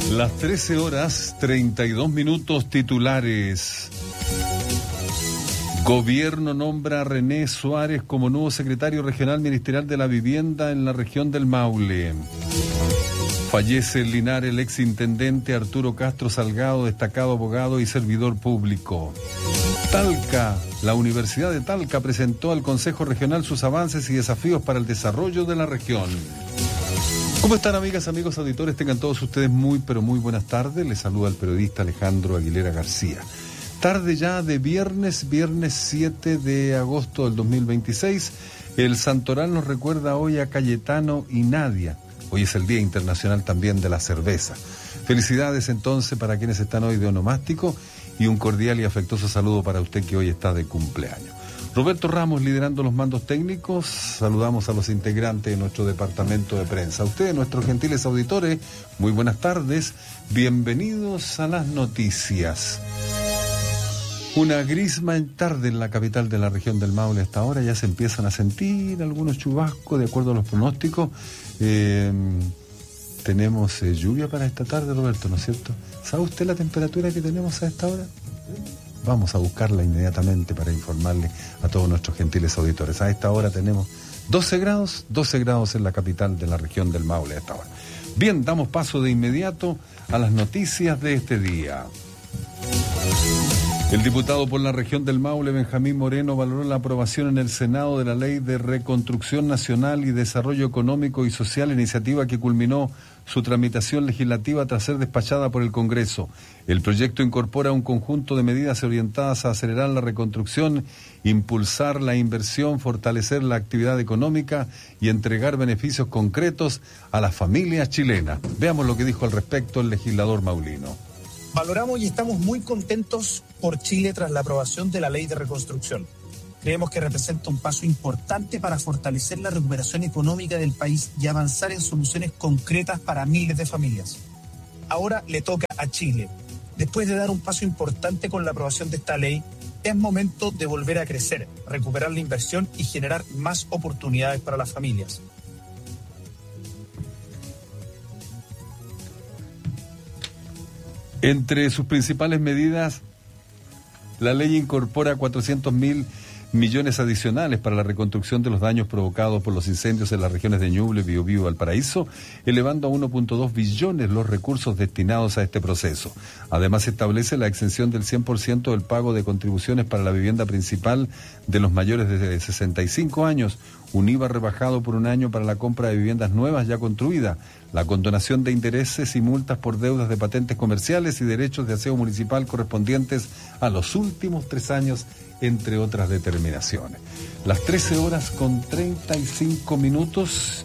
Las 13:32, titulares. Gobierno nombra a René Suárez como nuevo secretario regional ministerial de la vivienda en la región del Maule. Fallece en Linares el exintendente Arturo Castro Salgado, destacado abogado y servidor público. Talca, la Universidad de Talca presentó al Consejo Regional sus avances y desafíos para el desarrollo de la región. ¿Cómo están, amigas, amigos, auditores? Tengan todos ustedes muy, pero muy buenas tardes. Les saluda el periodista Alejandro Aguilera García. Tarde ya de viernes 7 de agosto del 2026. El Santoral nos recuerda hoy a Cayetano y Nadia. Hoy es el Día Internacional también de la Cerveza. Felicidades entonces para quienes están hoy de onomástico y un cordial y afectuoso saludo para usted que hoy está de cumpleaños. Roberto Ramos liderando los mandos técnicos. Saludamos a los integrantes de nuestro departamento de prensa. A ustedes, nuestros gentiles auditores, muy buenas tardes. Bienvenidos a las noticias. Una gris tarde en la capital de la región del Maule. Hasta ahora ya se empiezan a sentir algunos chubascos de acuerdo a los pronósticos. Tenemos lluvia para esta tarde, Roberto, ¿no es cierto? ¿Sabe usted la temperatura que tenemos a esta hora? Vamos a buscarla inmediatamente para informarle a todos nuestros gentiles auditores. A esta hora tenemos 12 grados en la capital de la región del Maule a esta hora. Bien, damos paso de inmediato a las noticias de este día. El diputado por la región del Maule, Benjamín Moreno, valoró la aprobación en el Senado de la Ley de Reconstrucción Nacional y Desarrollo Económico y Social, iniciativa que culminó su tramitación legislativa tras ser despachada por el Congreso. El proyecto incorpora un conjunto de medidas orientadas a acelerar la reconstrucción, impulsar la inversión, fortalecer la actividad económica y entregar beneficios concretos a las familias chilenas. Veamos lo que dijo al respecto el legislador maulino. Valoramos y estamos muy contentos por Chile tras la aprobación de la Ley de Reconstrucción. Creemos que representa un paso importante para fortalecer la recuperación económica del país y avanzar en soluciones concretas para miles de familias. Ahora le toca a Chile. Después de dar un paso importante con la aprobación de esta ley, es momento de volver a crecer, recuperar la inversión y generar más oportunidades para las familias. Entre sus principales medidas, la ley incorpora 400.000 millones adicionales para la reconstrucción de los daños provocados por los incendios en las regiones de Ñuble, Biobío y Valparaíso, elevando a 1.2 billones los recursos destinados a este proceso. Además, establece la exención del 100% del pago de contribuciones para la vivienda principal de los mayores de 65 años, un IVA rebajado por un año para la compra de viviendas nuevas ya construidas, la condonación de intereses y multas por deudas de patentes comerciales y derechos de aseo municipal correspondientes a los últimos 3 años, entre otras determinaciones. Las 13:35.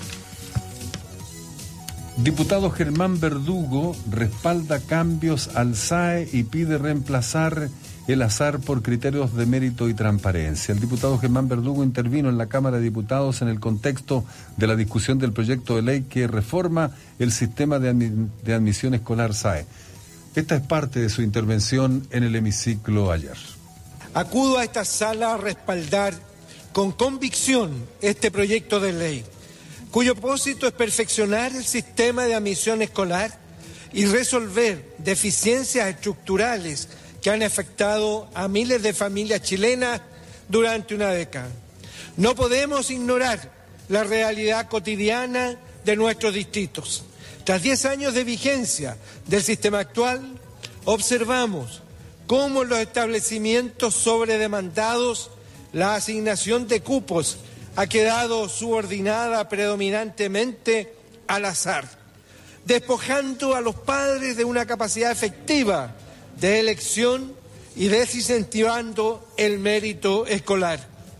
Diputado Germán Verdugo respalda cambios al SAE y pide reemplazar el azar por criterios de mérito y transparencia. El diputado Germán Verdugo intervino en la Cámara de Diputados en el contexto de la discusión del proyecto de ley que reforma el sistema de admisión escolar SAE. Esta es parte de su intervención en el hemiciclo ayer. Acudo a esta sala a respaldar con convicción este proyecto de ley, cuyo propósito es perfeccionar el sistema de admisión escolar y resolver deficiencias estructurales que han afectado a miles de familias chilenas durante una década. No podemos ignorar la realidad cotidiana de nuestros distritos. Tras 10 años de vigencia del sistema actual, observamos cómo en los establecimientos sobredemandados la asignación de cupos ha quedado subordinada predominantemente al azar, despojando a los padres de una capacidad efectiva de elección y desincentivando el mérito escolar.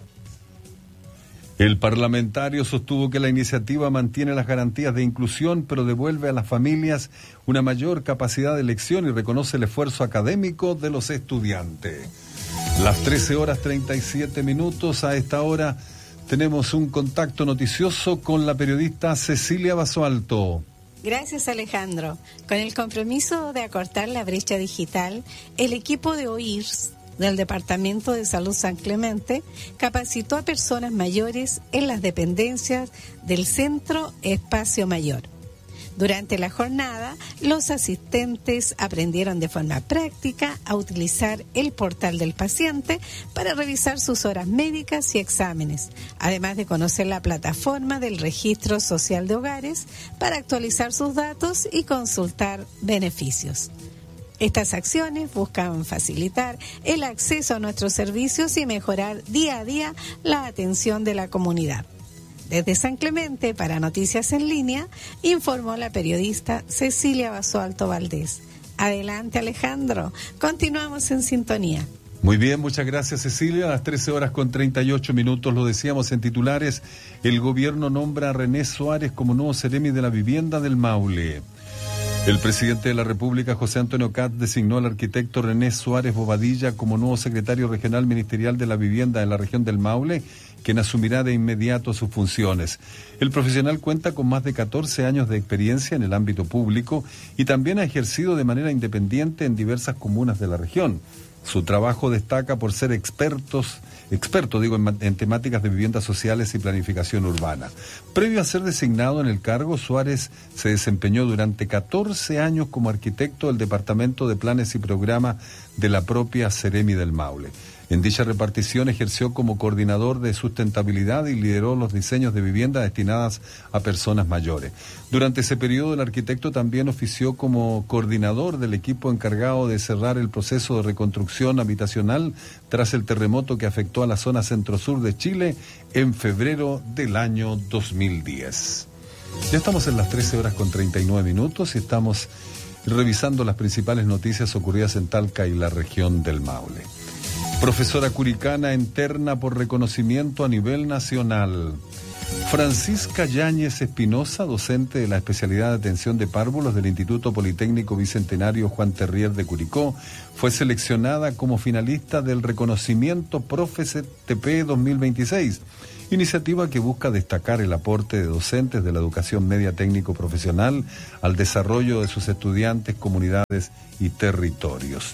El parlamentario sostuvo que la iniciativa mantiene las garantías de inclusión, pero devuelve a las familias una mayor capacidad de elección y reconoce el esfuerzo académico de los estudiantes. Las 13:37. A esta hora tenemos un contacto noticioso con la periodista Cecilia Basualto. Gracias, Alejandro. Con el compromiso de acortar la brecha digital, el equipo de OIRS del Departamento de Salud San Clemente capacitó a personas mayores en las dependencias del Centro Espacio Mayor. Durante la jornada, los asistentes aprendieron de forma práctica a utilizar el portal del paciente para revisar sus horas médicas y exámenes, además de conocer la plataforma del Registro Social de Hogares para actualizar sus datos y consultar beneficios. Estas acciones buscan facilitar el acceso a nuestros servicios y mejorar día a día la atención de la comunidad. Desde San Clemente, para Noticias en Línea, informó la periodista Cecilia Basualto Valdés. Adelante, Alejandro. Continuamos en sintonía. Muy bien, muchas gracias, Cecilia. A las 13:38, lo decíamos en titulares, el gobierno nombra a René Suárez como nuevo Seremi de la Vivienda del Maule. El presidente de la República, José Antonio Katz, designó al arquitecto René Suárez Bobadilla como nuevo secretario regional ministerial de la Vivienda en la región del Maule, quien asumirá de inmediato sus funciones. El profesional cuenta con más de 14 años de experiencia en el ámbito público y también ha ejercido de manera independiente en diversas comunas de la región. Su trabajo destaca por ser experto en temáticas de viviendas sociales y planificación urbana. Previo a ser designado en el cargo, Suárez se desempeñó durante 14 años como arquitecto del Departamento de Planes y Programa de la propia Seremi del Maule. En dicha repartición ejerció como coordinador de sustentabilidad y lideró los diseños de viviendas destinadas a personas mayores. Durante ese periodo, el arquitecto también ofició como coordinador del equipo encargado de cerrar el proceso de reconstrucción habitacional tras el terremoto que afectó a la zona centro-sur de Chile en febrero del año 2010. Ya estamos en las 13:39 y estamos revisando las principales noticias ocurridas en Talca y la región del Maule. Profesora curicana interna por reconocimiento a nivel nacional. Francisca Yáñez Espinosa, docente de la especialidad de atención de párvulos del Instituto Politécnico Bicentenario Juan Terrier de Curicó, fue seleccionada como finalista del reconocimiento Profe-TP 2026, iniciativa que busca destacar el aporte de docentes de la educación media técnico-profesional al desarrollo de sus estudiantes, comunidades y territorios.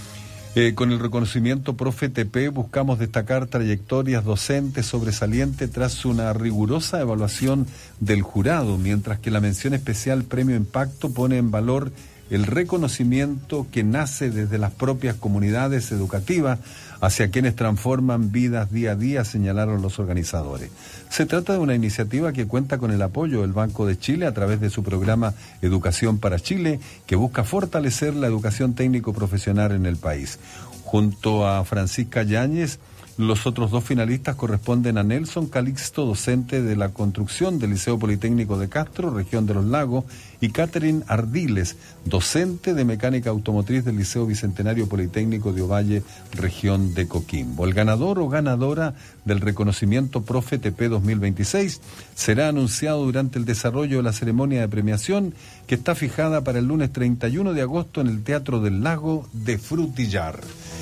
Con el reconocimiento Profe-TP buscamos destacar trayectorias docentes sobresalientes tras una rigurosa evaluación del jurado, mientras que la mención especial Premio Impacto pone en valor el reconocimiento que nace desde las propias comunidades educativas hacia quienes transforman vidas día a día, señalaron los organizadores. Se trata de una iniciativa que cuenta con el apoyo del Banco de Chile a través de su programa Educación para Chile, que busca fortalecer la educación técnico-profesional en el país. Junto a Francisca Yáñez, los otros dos finalistas corresponden a Nelson Calixto, docente de la construcción del Liceo Politécnico de Castro, región de los Lagos, y Catherine Ardiles, docente de mecánica automotriz del Liceo Bicentenario Politécnico de Ovalle, región de Coquimbo. El ganador o ganadora del reconocimiento Profe-TP 2026 será anunciado durante el desarrollo de la ceremonia de premiación, que está fijada para el lunes 31 de agosto en el Teatro del Lago de Frutillar.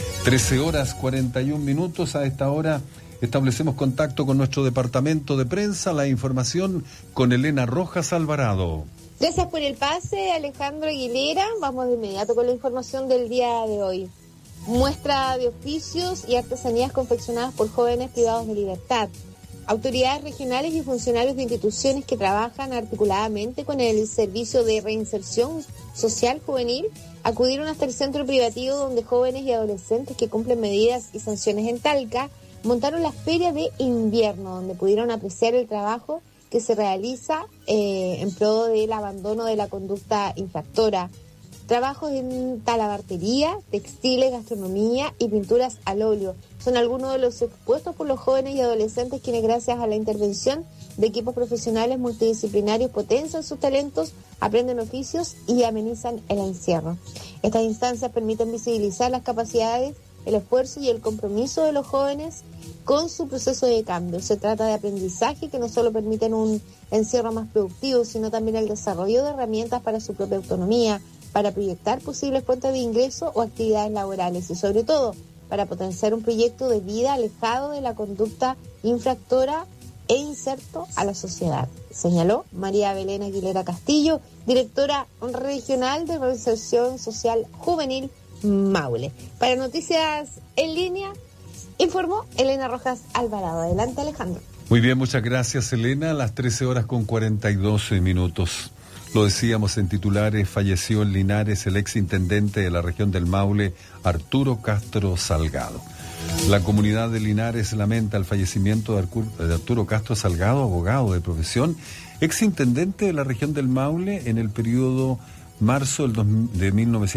13:41. A esta hora establecemos contacto con nuestro departamento de prensa, la información con Elena Rojas Alvarado. Gracias por el pase, Alejandro Aguilera. Vamos de inmediato con la información del día de hoy. Muestra de oficios y artesanías confeccionadas por jóvenes privados de libertad. Autoridades regionales y funcionarios de instituciones que trabajan articuladamente con el Servicio de Reinserción Social Juvenil acudieron hasta el centro privativo donde jóvenes y adolescentes que cumplen medidas y sanciones en Talca montaron la feria de invierno, donde pudieron apreciar el trabajo que se realiza en pro del abandono de la conducta infractora. Trabajos en talabartería, textiles, gastronomía y pinturas al óleo son algunos de los expuestos por los jóvenes y adolescentes quienes, gracias a la intervención de equipos profesionales multidisciplinarios, potencian sus talentos, aprenden oficios y amenizan el encierro. Estas instancias permiten visibilizar las capacidades, el esfuerzo y el compromiso de los jóvenes con su proceso de cambio. Se trata de aprendizaje que no solo permiten un encierro más productivo, sino también el desarrollo de herramientas para su propia autonomía, para proyectar posibles fuentes de ingreso o actividades laborales y, sobre todo, para potenciar un proyecto de vida alejado de la conducta infractora e inserto a la sociedad, señaló María Belén Aguilera Castillo, directora regional de Reinserción Social Juvenil Maule. Para Noticias en Línea, informó Elena Rojas Alvarado. Adelante, Alejandro. Muy bien, muchas gracias, Elena. A las 13:42. Lo decíamos en titulares, falleció en Linares el exintendente de la región del Maule, Arturo Castro Salgado. La comunidad de Linares lamenta el fallecimiento de Arturo Castro Salgado, abogado de profesión, exintendente de la región del Maule en el periodo marzo de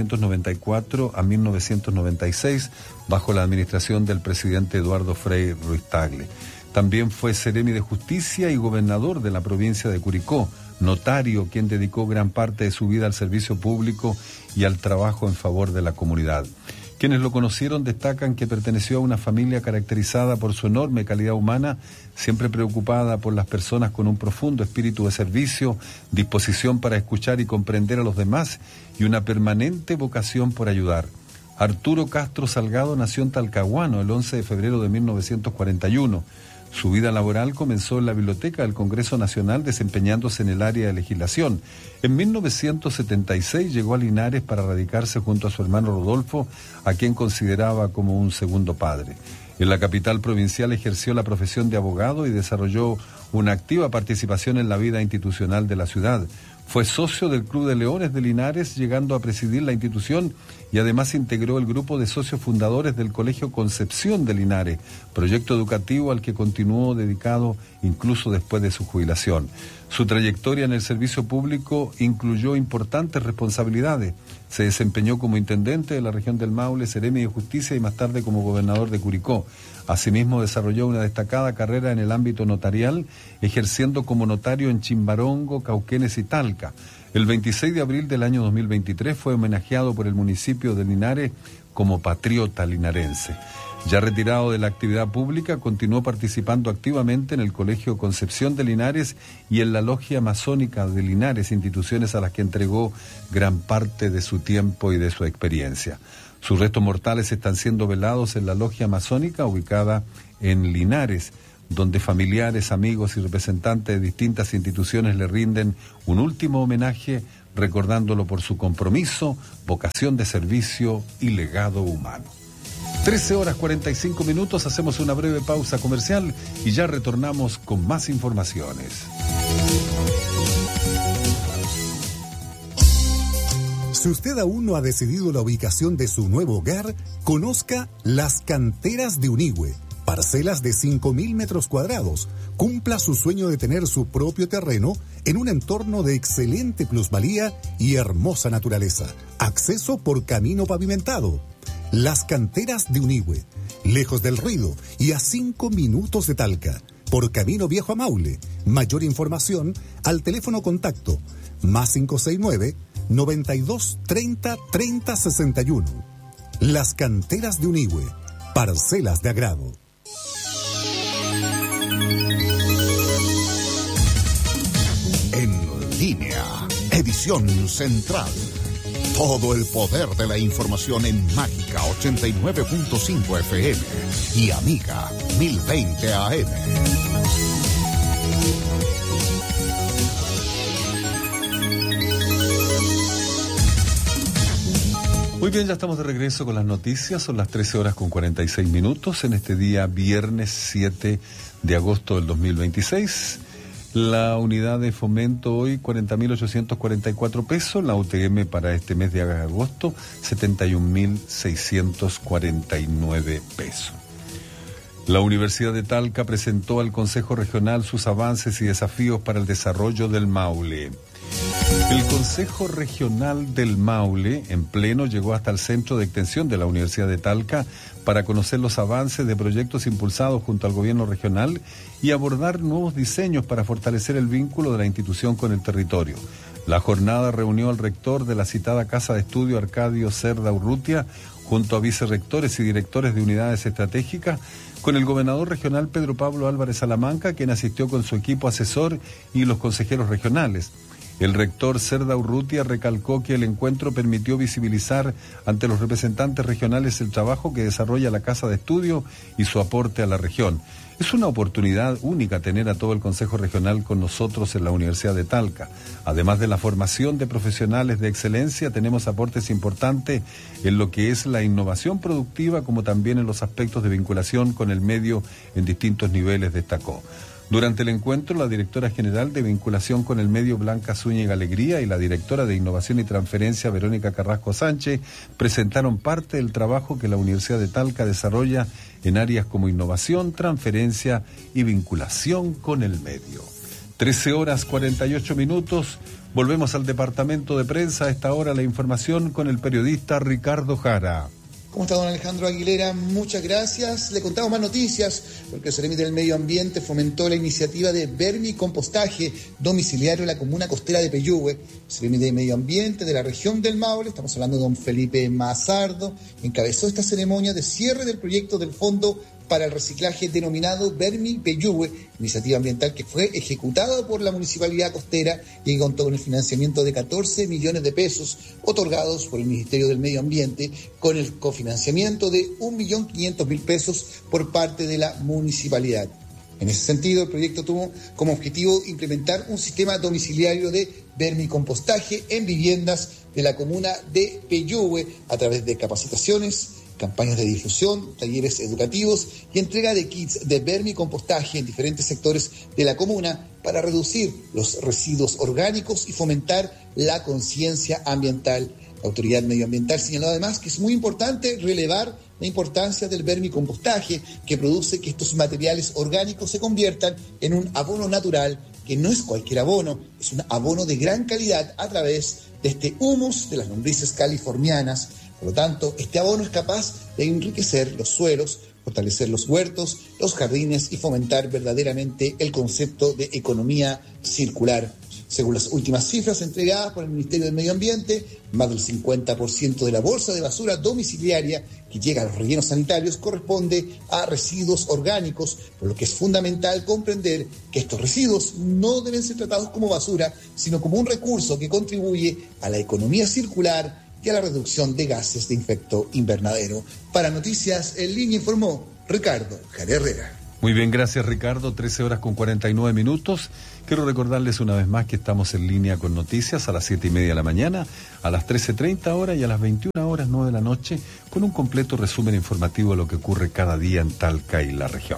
1994 a 1996, bajo la administración del presidente Eduardo Frei Ruiz Tagle. También fue seremi de Justicia y gobernador de la provincia de Curicó, notario quien dedicó gran parte de su vida al servicio público y al trabajo en favor de la comunidad. Quienes lo conocieron destacan que perteneció a una familia caracterizada por su enorme calidad humana, siempre preocupada por las personas con un profundo espíritu de servicio, disposición para escuchar y comprender a los demás y una permanente vocación por ayudar. Arturo Castro Salgado nació en Talcahuano el 11 de febrero de 1941. Su vida laboral comenzó en la Biblioteca del Congreso Nacional, desempeñándose en el área de legislación. En 1976 llegó a Linares para radicarse junto a su hermano Rodolfo, a quien consideraba como un segundo padre. En la capital provincial ejerció la profesión de abogado y desarrolló una activa participación en la vida institucional de la ciudad. Fue socio del Club de Leones de Linares, llegando a presidir la institución, y además integró el grupo de socios fundadores del Colegio Concepción de Linares, proyecto educativo al que continuó dedicado incluso después de su jubilación. Su trayectoria en el servicio público incluyó importantes responsabilidades. Se desempeñó como intendente de la región del Maule, seremi de Justicia y más tarde como gobernador de Curicó. Asimismo, desarrolló una destacada carrera en el ámbito notarial, ejerciendo como notario en Chimbarongo, Cauquenes y Talca. El 26 de abril del año 2023 fue homenajeado por el municipio de Linares como patriota linarense. Ya retirado de la actividad pública, continuó participando activamente en el Colegio Concepción de Linares y en la Logia Masónica de Linares, instituciones a las que entregó gran parte de su tiempo y de su experiencia. Sus restos mortales están siendo velados en la Logia Masónica, ubicada en Linares, donde familiares, amigos y representantes de distintas instituciones le rinden un último homenaje, recordándolo por su compromiso, vocación de servicio y legado humano. 13:45, hacemos una breve pausa comercial y ya retornamos con más informaciones. Si usted aún no ha decidido la ubicación de su nuevo hogar, conozca Las Canteras de Unigüe. Parcelas de 5.000 metros cuadrados. Cumpla su sueño de tener su propio terreno en un entorno de excelente plusvalía y hermosa naturaleza. Acceso por camino pavimentado. Las Canteras de Unigüe. Lejos del ruido y a 5 minutos de Talca. Por Camino Viejo a Maule. Mayor información al teléfono contacto +569 92 30 30 61. Las Canteras de Unigüe. Parcelas de agrado. En línea, edición central. Todo el poder de la información en Mágica 89.5 FM y Amiga 1020 AM. Muy bien, ya estamos de regreso con las noticias. Son las 13:46 en este día viernes 7 de agosto del 2026. La unidad de fomento hoy 40.844 pesos, la UTM para este mes de agosto 71.649 pesos. La Universidad de Talca presentó al Consejo Regional sus avances y desafíos para el desarrollo del Maule. El Consejo Regional del Maule, en pleno, llegó hasta el centro de extensión de la Universidad de Talca para conocer los avances de proyectos impulsados junto al gobierno regional y abordar nuevos diseños para fortalecer el vínculo de la institución con el territorio. La jornada reunió al rector de la citada Casa de Estudio, Arcadio Cerda Urrutia, junto a vicerrectores y directores de unidades estratégicas, con el gobernador regional Pedro Pablo Álvarez Salamanca, quien asistió con su equipo asesor y los consejeros regionales. El rector Cerda Urrutia recalcó que el encuentro permitió visibilizar ante los representantes regionales el trabajo que desarrolla la Casa de Estudio y su aporte a la región. Es una oportunidad única tener a todo el Consejo Regional con nosotros en la Universidad de Talca. Además de la formación de profesionales de excelencia, tenemos aportes importantes en lo que es la innovación productiva, como también en los aspectos de vinculación con el medio en distintos niveles, destacó. Durante el encuentro, la directora general de Vinculación con el Medio, Blanca Zúñiga Alegría, y la directora de Innovación y Transferencia, Verónica Carrasco Sánchez, presentaron parte del trabajo que la Universidad de Talca desarrolla en áreas como innovación, transferencia y vinculación con el medio. 13:48. Volvemos al departamento de prensa. A esta hora la información con el periodista Ricardo Jara. ¿Cómo está, don Alejandro Aguilera? Muchas gracias. Le contamos más noticias porque el Ceremi del Medio Ambiente fomentó la iniciativa de vermicompostaje domiciliario en la comuna costera de Peyúgue. El Ceremi del Medio Ambiente de la región del Maule, estamos hablando de don Felipe Mazardo, encabezó esta ceremonia de cierre del proyecto del Fondo para el Reciclaje denominado Vermi Peyúgue, iniciativa ambiental que fue ejecutada por la Municipalidad Costera y contó con el financiamiento de 14 millones de pesos otorgados por el Ministerio del Medio Ambiente, con el cofinanciamiento de 1.500.000 pesos por parte de la Municipalidad. En ese sentido, el proyecto tuvo como objetivo implementar un sistema domiciliario de vermicompostaje en viviendas de la comuna de Peyúgue a través de capacitaciones, campañas de difusión, talleres educativos y entrega de kits de vermicompostaje en diferentes sectores de la comuna para reducir los residuos orgánicos y fomentar la conciencia ambiental. La autoridad medioambiental señaló además que es muy importante relevar la importancia del vermicompostaje, que produce que estos materiales orgánicos se conviertan en un abono natural, que no es cualquier abono, es un abono de gran calidad a través de este humus de las lombrices californianas. Por lo tanto, este abono es capaz de enriquecer los suelos, fortalecer los huertos, los jardines y fomentar verdaderamente el concepto de economía circular. Según las últimas cifras entregadas por el Ministerio del Medio Ambiente, más del 50% de la bolsa de basura domiciliaria que llega a los rellenos sanitarios corresponde a residuos orgánicos, por lo que es fundamental comprender que estos residuos no deben ser tratados como basura, sino como un recurso que contribuye a la economía circular y a la reducción de gases de efecto invernadero. Para Noticias en Línea informó Ricardo Jara Herrera. Muy bien, gracias Ricardo. 13:49. Quiero recordarles una vez más que estamos en línea con noticias a las 7:30 de la mañana, a las 13:30 horas y a las 21:09 de la noche, con un completo resumen informativo de lo que ocurre cada día en Talca y la región.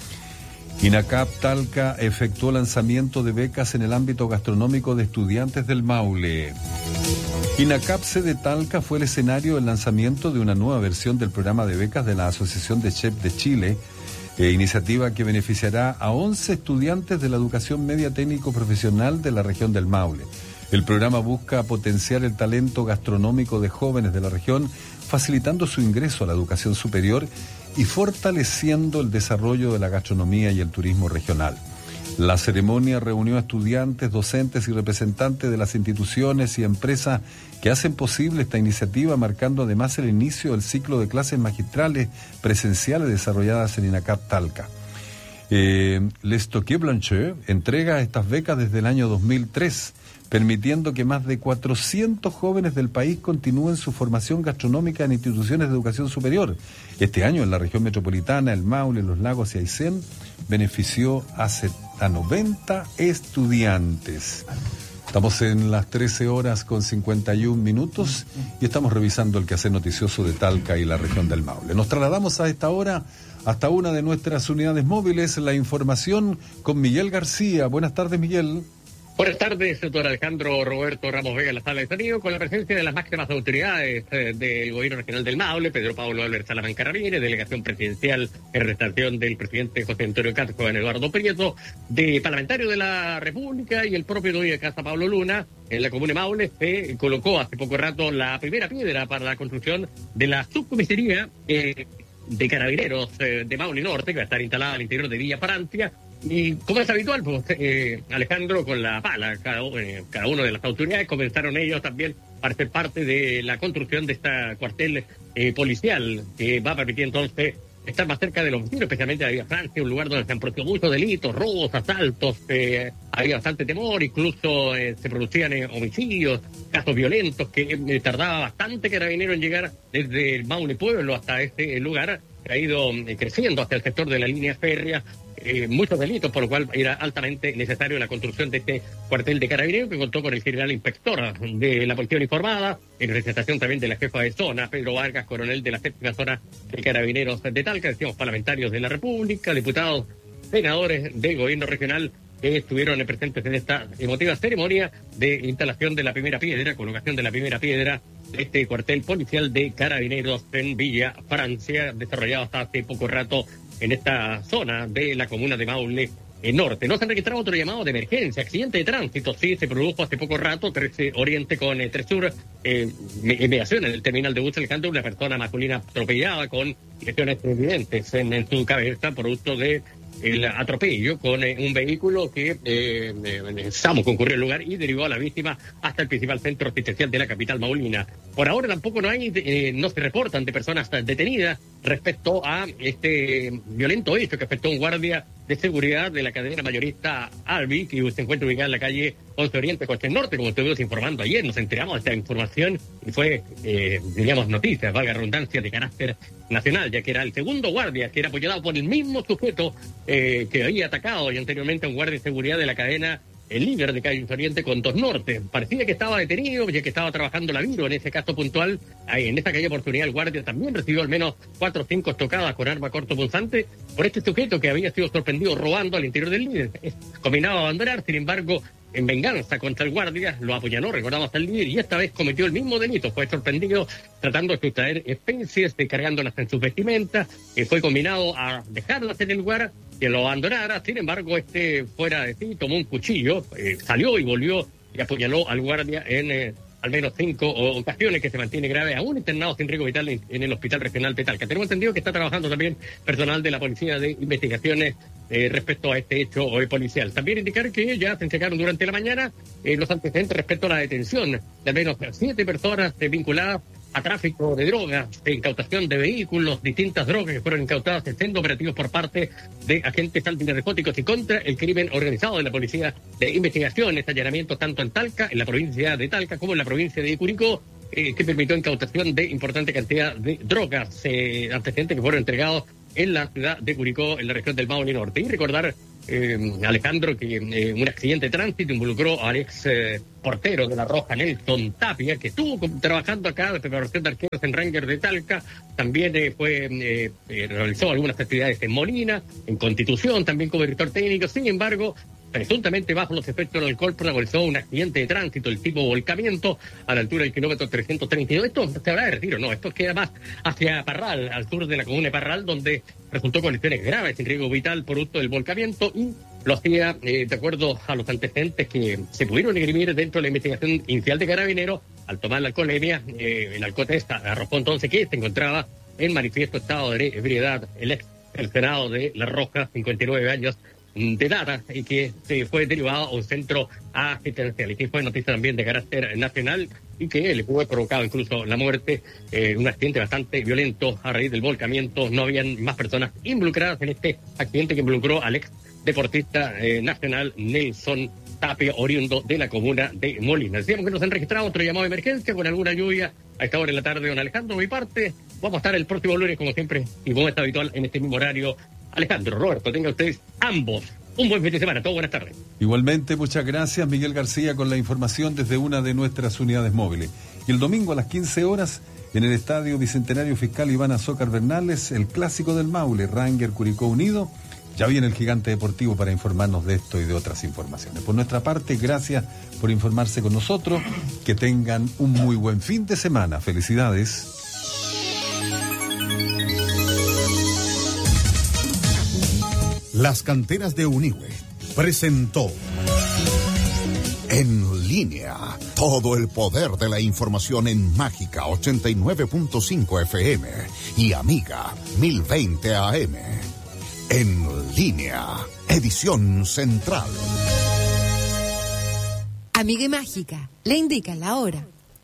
INACAP Talca efectuó lanzamiento de becas en el ámbito gastronómico de estudiantes del Maule. INACAP sede Talca fue el escenario del lanzamiento de una nueva versión del programa de becas de la Asociación de Chefs de Chile, iniciativa que beneficiará a 11 estudiantes de la educación media técnico profesional de la región del Maule. El programa busca potenciar el talento gastronómico de jóvenes de la región, facilitando su ingreso a la educación superior y fortaleciendo el desarrollo de la gastronomía y el turismo regional. La ceremonia reunió a estudiantes, docentes y representantes de las instituciones y empresas que hacen posible esta iniciativa, marcando además el inicio del ciclo de clases magistrales presenciales desarrolladas en INACAP Talca. Les Toqué Blanchet entrega estas becas desde el año 2003, permitiendo que más de 400 jóvenes del país continúen su formación gastronómica en instituciones de educación superior. Este año en la región metropolitana, el Maule, Los Lagos y Aysén, benefició a 90 estudiantes. Estamos en las 13:51 y estamos revisando el quehacer noticioso de Talca y la región del Maule. Nos trasladamos a esta hora hasta una de nuestras unidades móviles, la información con Miguel García. Buenas tardes, Miguel. Buenas tardes, doctor Alejandro Roberto Ramos Vega en la sala de sonido, con la presencia de las máximas autoridades del Gobierno Regional del Maule, Pedro Pablo Álvarez Salamanca Ramírez, delegación presidencial en representación del presidente José Antonio Castro, Juan Eduardo Prieto, de parlamentario de la República y el propio dueño de casa, Pablo Luna. En la comuna de Maule se colocó hace poco rato la primera piedra para la construcción de la subcomisaría de Carabineros de Maule Norte, que va a estar instalada al interior de Villa Francia. Y como es habitual, pues, Alejandro, con la pala, cada uno de las autoridades comenzaron ellos también para ser parte de la construcción de esta cuartel policial, que va a permitir entonces estar más cerca de los vecinos, especialmente de Villa Francia, un lugar donde se han producido muchos delitos, robos, asaltos, había bastante temor, incluso se producían homicidios, casos violentos, que tardaba bastante Carabineros en llegar desde el Maule Pueblo hasta este lugar, que ha ido creciendo hasta el sector de la línea férrea. Muchos delitos, por lo cual era altamente necesario la construcción de este cuartel de Carabineros, que contó con el general inspector de la Policía Uniformada, en representación también de la jefa de zona, Pedro Vargas, coronel de la 7ª zona de Carabineros de Talca, decíamos parlamentarios de la República, diputados senadores del gobierno regional que estuvieron presentes en esta emotiva ceremonia de instalación de la primera piedra, colocación de la primera piedra de este cuartel policial de Carabineros en Villa Francia, desarrollado hasta hace poco rato en esta zona de la comuna de Maule Norte. No se han registrado otro llamado de emergencia, accidente de tránsito, sí, se produjo hace poco rato, 13 Oriente con 3 Sur, inmediación en el terminal de bus Alejandro, una persona masculina atropellada con lesiones evidentes en su cabeza, producto de el atropello con un vehículo que SAMU concurrió al lugar y derivó a la víctima hasta el principal centro asistencial de la capital maulina. Por ahora tampoco no se reportan de personas detenidas respecto a este violento hecho que afectó a un guardia de seguridad de la cadena mayorista Albi, que se encuentra ubicada en la calle 11 Oriente, Coche Norte, como estuvimos informando ayer. Nos enteramos de esta información y fue, diríamos, noticias, valga redundancia, de carácter nacional, ya que era el segundo guardia que era apoyado por el mismo sujeto que había atacado y anteriormente a un guardia de seguridad de la cadena el líder de calle Oriente con 2 Norte. Parecía que estaba detenido, ya que estaba trabajando la viro en ese caso puntual. En esta calle Oportunidad el guardia también recibió al menos 4 o 5 estocadas con arma cortopunzante por este sujeto que había sido sorprendido robando al interior del líder. Combinaba a abandonar, sin embargo, en venganza contra el guardia, lo apuñaló, recordamos al líder, y esta vez cometió el mismo delito. Fue sorprendido tratando de sustraer especies, cargándolas en sus vestimentas, fue combinado a dejarlas en el lugar, que lo abandonara. Sin embargo, fuera de sí, tomó un cuchillo, salió y volvió y apuñaló al guardia en al menos 5 ocasiones, que se mantiene grave, aún internado sin riesgo vital en el Hospital Regional de Talca. Tenemos entendido que está trabajando también personal de la Policía de Investigaciones respecto a este hecho policial. También indicar que ya se entregaron durante la mañana los antecedentes respecto a la detención de al menos 7 personas vinculadas a tráfico de drogas, incautación de vehículos, distintas drogas que fueron incautadas, siendo operativos por parte de agentes antinarcóticos y contra el crimen organizado de la Policía de Investigaciones, allanamientos tanto en Talca, en la provincia de Talca, como en la provincia de Curicó, que permitió incautación de importante cantidad de drogas, antecedentes que fueron entregados en la ciudad de Curicó, en la región del Maule Norte. Y recordar, Alejandro, que un accidente de tránsito involucró al ex portero de La Roja, Nelson Tapia, que estuvo trabajando acá de preparación de arqueros en Ranger de Talca. También realizó algunas actividades en Molina, en Constitución, también como director técnico. Sin embargo, presuntamente bajo los efectos del alcohol, protagonizó un accidente de tránsito, el tipo volcamiento, a la altura del kilómetro 332. Esto se habrá de Retiro, no, esto queda más hacia Parral, al sur de la comuna de Parral, donde resultó con lesiones graves sin riesgo vital producto del volcamiento, y lo hacía de acuerdo a los antecedentes que se pudieron esgrimir dentro de la investigación inicial de Carabineros. Al tomar la alcoholemia, el alcotest arrojó entonces que se encontraba en manifiesto estado de ebriedad el Senado de La Roja, 59 años de edad, y que se fue derivado a un centro asistencial, y que fue noticia también de carácter nacional, y que le fue provocado incluso la muerte, un accidente bastante violento a raíz del volcamiento. No habían más personas involucradas en este accidente que involucró al ex deportista nacional Nelson Tapia, oriundo de la comuna de Molina. Decíamos que nos han registrado otro llamado de emergencia con alguna lluvia a esta hora en la tarde, don Alejandro. De mi parte, vamos a estar el próximo lunes, como siempre, y como es habitual, en este mismo horario. Alejandro, Roberto, tengan ustedes ambos un buen fin de semana. Todos buenas tardes. Igualmente, muchas gracias, Miguel García, con la información desde una de nuestras unidades móviles. Y el domingo a las 15 horas, en el Estadio Bicentenario Fiscal Iván Azócar Bernales, el clásico del Maule, Ranger Curicó Unido. Ya viene el Gigante Deportivo para informarnos de esto y de otras informaciones. Por nuestra parte, gracias por informarse con nosotros. Que tengan un muy buen fin de semana. Felicidades. Las Canteras de Unigüe presentó En Línea, todo el poder de la información en Mágica 89.5 FM y Amiga 1020 AM. En Línea, edición central. Amiga y Mágica, le indica la hora.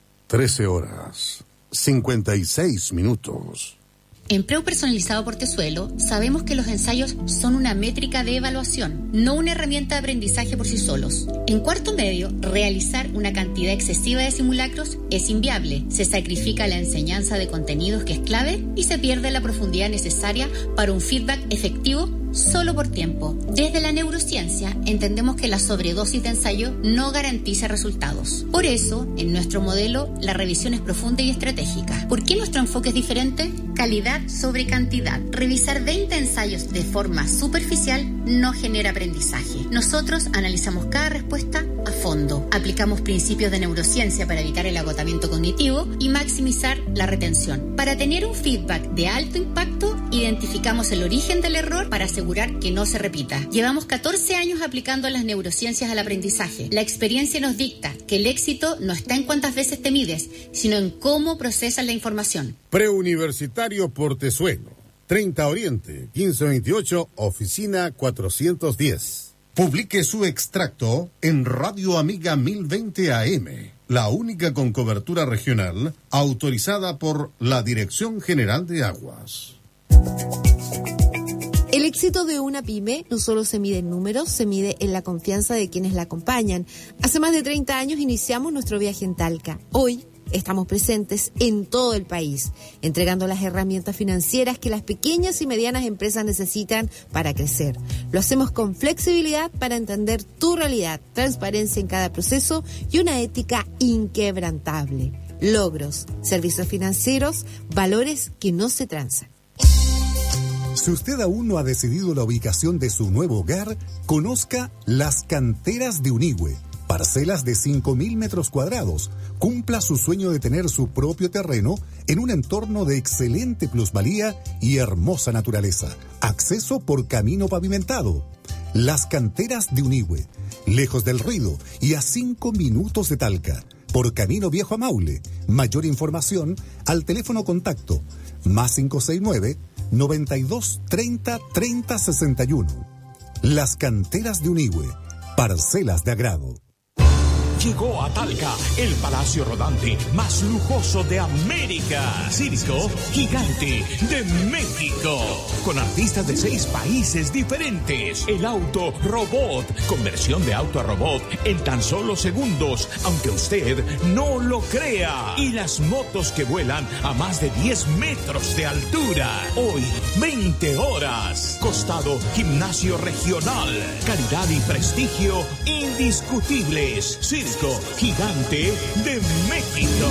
13:56. En Preu Personalizado Portezuelo sabemos que los ensayos son una métrica de evaluación, no una herramienta de aprendizaje por sí solos. En cuarto medio, realizar una cantidad excesiva de simulacros es inviable. Se sacrifica la enseñanza de contenidos, que es clave, y se pierde la profundidad necesaria para un feedback efectivo solo por tiempo. Desde la neurociencia entendemos que la sobredosis de ensayo no garantiza resultados. Por eso, en nuestro modelo, la revisión es profunda y estratégica. ¿Por qué nuestro enfoque es diferente? Calidad sobre cantidad. Revisar 20 ensayos de forma superficial no genera aprendizaje. Nosotros analizamos cada respuesta a fondo. Aplicamos principios de neurociencia para evitar el agotamiento cognitivo y maximizar la retención. Para tener un feedback de alto impacto, identificamos el origen del error para asegurar que no se repita. Llevamos 14 años aplicando las neurociencias al aprendizaje. La experiencia nos dicta que el éxito no está en cuántas veces te mides, sino en cómo procesas la información. Preuniversitario Portezuelo, 30 Oriente, 1528, oficina 410. Publique su extracto en Radio Amiga 1020 AM, la única con cobertura regional autorizada por la Dirección General de Aguas. El éxito de una pyme no solo se mide en números, se mide en la confianza de quienes la acompañan. Hace más de 30 años iniciamos nuestro viaje en Talca. Hoy estamos presentes en todo el país, entregando las herramientas financieras que las pequeñas y medianas empresas necesitan para crecer. Lo hacemos con flexibilidad para entender tu realidad, transparencia en cada proceso y una ética inquebrantable. Logros, servicios financieros, valores que no se transan. Si usted aún no ha decidido la ubicación de su nuevo hogar, conozca Las Canteras de Unigüe. Parcelas de 5.000 metros cuadrados. Cumpla su sueño de tener su propio terreno en un entorno de excelente plusvalía y hermosa naturaleza. Acceso por camino pavimentado. Las Canteras de Unigüe. Lejos del ruido y a 5 minutos de Talca. Por camino viejo a Maule. Mayor información al teléfono contacto +569 92 30 30 61. Las Canteras de Unigüe. Parcelas de agrado. Llegó a Talca el palacio rodante más lujoso de América. Circo Gigante de México. Con artistas de 6 países diferentes. El auto robot. Conversión de auto a robot en tan solo segundos, aunque usted no lo crea. Y las motos que vuelan a más de 10 metros de altura. Hoy, 20 horas. Costado Gimnasio Regional. Calidad y prestigio indiscutibles. Circo Gigante de México.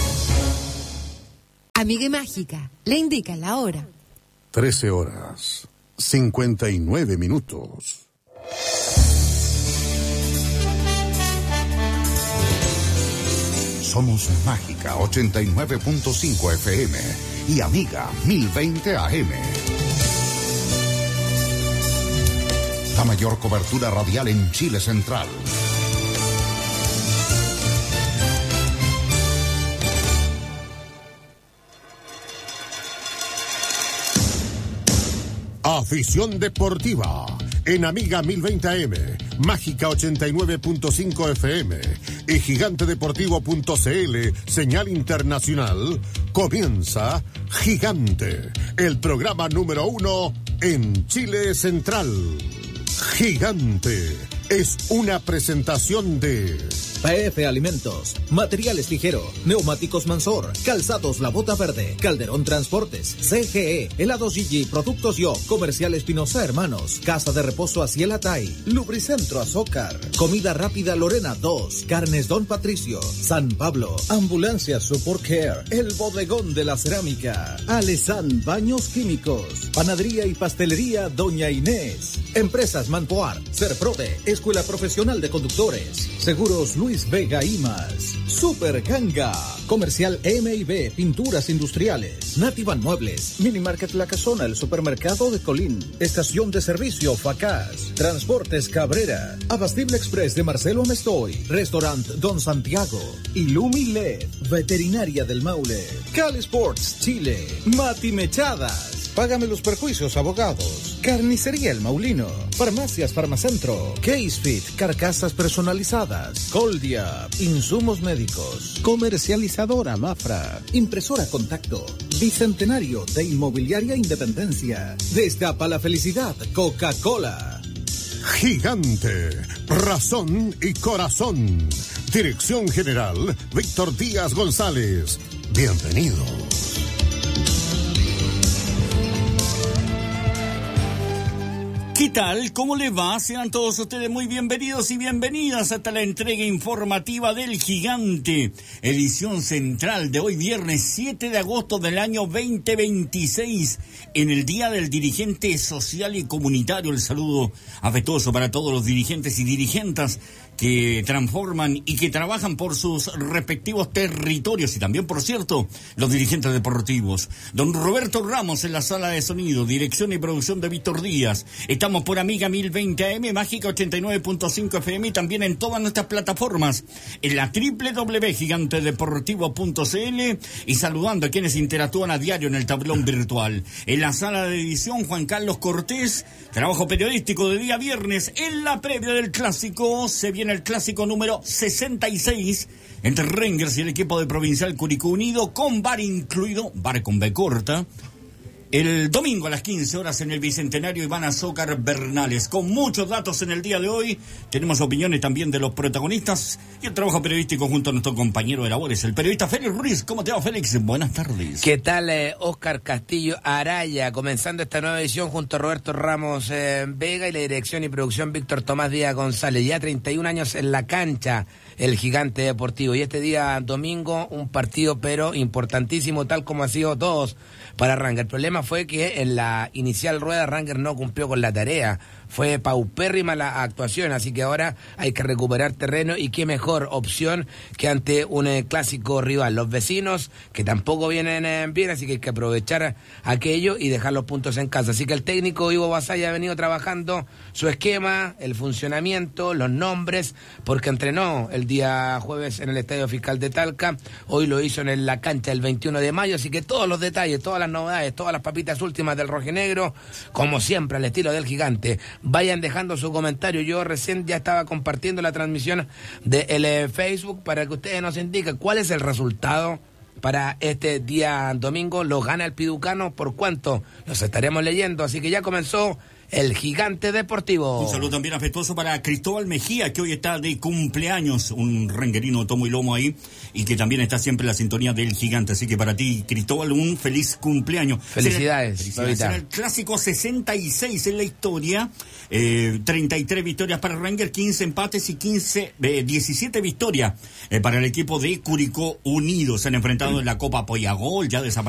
Amiga Mágica, le indica la hora. 13 horas, 59 minutos. Somos Mágica 89.5 FM y Amiga 1020 AM. La mayor cobertura radial en Chile Central. Afición deportiva en Amiga 1020 AM, Mágica 89.5 FM y gigantedeportivo.cl, señal internacional. Comienza Gigante, el programa número 1 en Chile Central. Gigante es una presentación de PF Alimentos, Materiales Ligero, Neumáticos Mansor, Calzados La Bota Verde, Calderón Transportes, CGE, Helados Gigi, Productos Yo, Comercial Espinosa Hermanos, Casa de Reposo Asiel Atay, Lubricentro Azócar, Comida Rápida Lorena 2, Carnes Don Patricio, San Pablo, Ambulancia Support Care, El Bodegón de la Cerámica, Alesan Baños Químicos, Panadería y Pastelería Doña Inés, Empresas Manpoar, Serprode, Escuela Profesional de Conductores, Seguros Luis Vega y más. Super Ganga, Comercial M&B, Pinturas Industriales, Nativan Muebles, Minimarket La Casona, el Supermercado de Colín, Estación de Servicio Facaz, Transportes Cabrera, Abastible Express de Marcelo Amestoy, Restaurant Don Santiago, Ilumi LED, Veterinaria del Maule, Cali Sports Chile, Mati Mechadas, Págame los Perjuicios Abogados, Carnicería El Maulino, Farmacias Farmacentro, Casefit, Carcasas Personalizadas, Coldia, Insumos Médicos, Comercializadora Mafra, Impresora Contacto, Bicentenario de Inmobiliaria Independencia, Destapa la Felicidad, Coca-Cola. Gigante, razón y corazón. Dirección General, Víctor Díaz González. Bienvenido. ¿Qué tal? ¿Cómo les va? Sean todos ustedes muy bienvenidos y bienvenidas hasta la entrega informativa del Gigante, edición central de hoy viernes 7 de agosto del año 2026, en el Día del Dirigente Social y Comunitario. El saludo afectuoso para todos los dirigentes y dirigentas que transforman y que trabajan por sus respectivos territorios y también, por cierto, los dirigentes deportivos. Don Roberto Ramos en la sala de sonido, dirección y producción de Víctor Díaz. Estamos por Amiga 1020 AM, Mágica 89.5 FM y también en todas nuestras plataformas, en la www.gigantedeportivo.cl, y saludando a quienes interactúan a diario en el tablón virtual. En la sala de edición, Juan Carlos Cortés, trabajo periodístico de día viernes. En la previa del clásico se viene el clásico número 66 entre Rangers y el equipo de Provincial Curicó Unido, con bar incluido, bar con B corta, el domingo a las 15 horas en el Bicentenario Iván Azócar Bernales. Con muchos datos en el día de hoy, tenemos opiniones también de los protagonistas y el trabajo periodístico junto a nuestro compañero de labores, el periodista Félix Ruiz. ¿Cómo te va, Félix? Buenas tardes. ¿Qué tal, Óscar Castillo Araya? Comenzando esta nueva edición junto a Roberto Ramos Vega y la dirección y producción Víctor Tomás Díaz González. Ya 31 años en la cancha, el Gigante Deportivo. Y este día domingo, un partido pero importantísimo, tal como ha sido todos para Ranger. El problema fue que en la inicial rueda Ranger no cumplió con la tarea. Fue paupérrima la actuación, así que ahora hay que recuperar terreno, y qué mejor opción que ante un clásico rival. Los vecinos, que tampoco vienen bien, así que hay que aprovechar aquello y dejar los puntos en casa. Así que el técnico Ivo Basaya ha venido trabajando su esquema, el funcionamiento, los nombres, porque entrenó el día jueves en el Estadio Fiscal de Talca, hoy lo hizo en la cancha el 21 de mayo, así que todos los detalles, todas las novedades, todas las papitas últimas del rojinegro, como siempre al estilo del Gigante. Vayan dejando su comentario. Yo recién ya estaba compartiendo la transmisión del Facebook para que ustedes nos indiquen cuál es el resultado para este día domingo. ¿Lo gana el Piducano? ¿Por cuánto? Los estaremos leyendo. Así que ya comenzó el Gigante Deportivo. Un saludo también afectuoso para Cristóbal Mejía, que hoy está de cumpleaños, un renguerino tomo y lomo ahí, y que también está siempre en la sintonía del Gigante. Así que para ti, Cristóbal, un feliz cumpleaños. Felicidades. Será el clásico 66 en la historia, 33 victorias para Ranger, 15 empates y 17 victorias para el equipo de Curicó Unido. Se han enfrentado en la Copa Poyagol, ya desaparecido